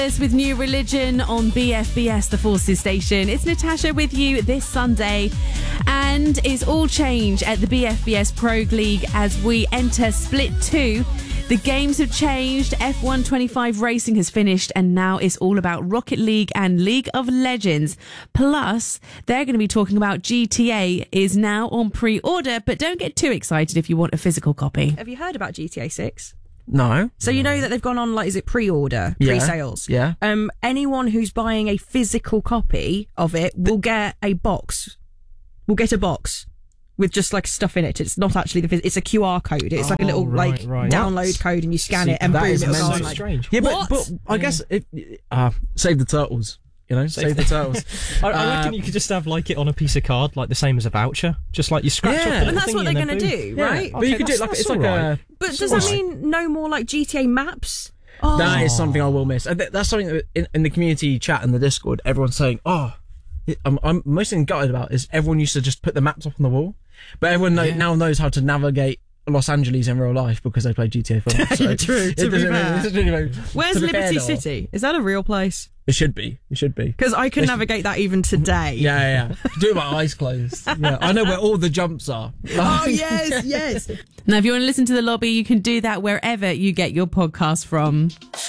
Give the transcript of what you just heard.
With New Religion on BFBS, the Forces station. It's Natasha with you this Sunday, and it's all change at the BFBS Pro League as we enter Split 2. The games have changed, F1 25 racing has finished, and now it's all about Rocket League and League of Legends. Plus, they're going to be talking about GTA is now on pre-order, but don't get too excited if you want a physical copy. Have you heard about GTA 6? No. So you know that they've gone on, like, is it pre-order, pre-sales? Yeah. Anyone who's buying a physical copy of it will get a box. Will get a box with just like stuff in it. It's not actually it's a QR code. It's like a little download code, and you scan it, and boom, it'll go on. Strange. Yeah, but I guess save the turtles. You know, save the turtles. I reckon you could just have like it on a piece of card, like the same as a voucher. Just like you scratch off the and little that's what thingy they're and going to then do, boom. right? But you could do it like it's like a. But does that mean no more like GTA maps? Oh. That is something I will miss. And that's something that in the community chat and the Discord, everyone's saying, I'm mostly gutted about is everyone used to just put the maps up on the wall, but everyone now knows how to navigate Los Angeles in real life because they play GTA 5. So True. To be fair. Where's Liberty City? Is that a real place? It should be. Because I can navigate that even today. Yeah. Do it with my eyes closed. Yeah, I know where all the jumps are. Oh, yes. Now, if you want to listen to The Lobby, you can do that wherever you get your podcast from.